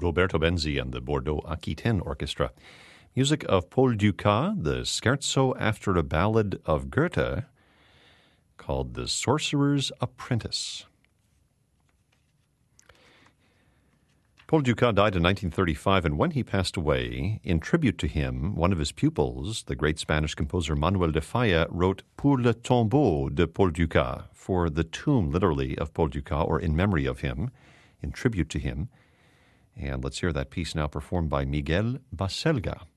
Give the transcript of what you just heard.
Roberto Benzi and the Bordeaux Aquitaine Orchestra. Music of Paul Dukas, the Scherzo after a ballad of Goethe called The Sorcerer's Apprentice. Paul Dukas died in 1935, and when he passed away, in tribute to him, one of his pupils, the great Spanish composer Manuel de Falla, wrote Pour le tombeau de Paul Dukas, for the tomb, literally, of Paul Dukas, or in memory of him, in tribute to him. And let's hear that piece now performed by Miguel Baselga.